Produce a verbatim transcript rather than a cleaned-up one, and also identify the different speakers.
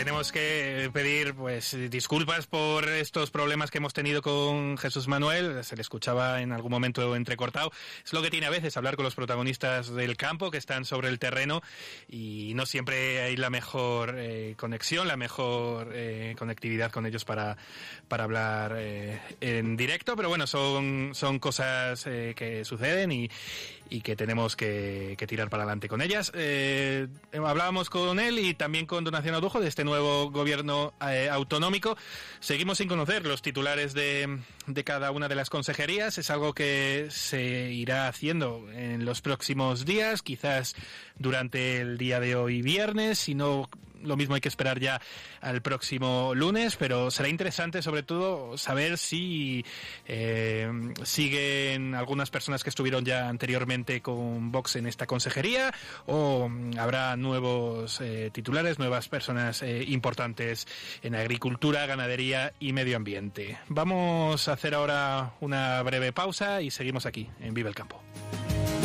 Speaker 1: tenemos que pedir pues disculpas por estos problemas que hemos tenido con Jesús Manuel. Se le escuchaba en algún momento entrecortado. Es lo que tiene a veces hablar con los protagonistas del campo que están sobre el terreno y no siempre hay la mejor eh, conexión, la mejor eh, conectividad con ellos para, para hablar eh, en directo, pero bueno, son, son cosas eh, que suceden y, y que tenemos que, que tirar para adelante con ellas. Eh, hablábamos con él y también con Donación Odujo de este nuevo gobierno eh, autonómico. Seguimos sin conocer los titulares de, de cada una de las consejerías. Es algo que se irá haciendo en los próximos días, quizás durante el día de hoy viernes, si no, lo mismo hay que esperar ya al próximo lunes, pero será interesante sobre todo saber si eh, siguen algunas personas que estuvieron ya anteriormente con Vox en esta consejería o habrá nuevos eh, titulares, nuevas personas eh, importantes en agricultura, ganadería y medio ambiente. Vamos a hacer ahora una breve pausa y seguimos aquí en Vive el Campo.